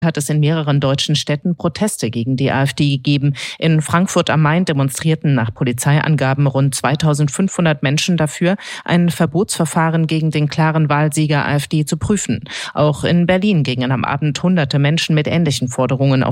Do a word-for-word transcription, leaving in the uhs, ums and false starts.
hat es in mehreren deutschen Städten Proteste gegen die AfD gegeben. In Frankfurt am Main demonstrierten nach Polizeiangaben rund zweitausendfünfhundert Menschen dafür, ein Verbotsverfahren gegen den klaren Wahlsieger AfD zu prüfen. Auch in Berlin gingen am Abend hunderte Menschen mit ähnlichen Forderungen auf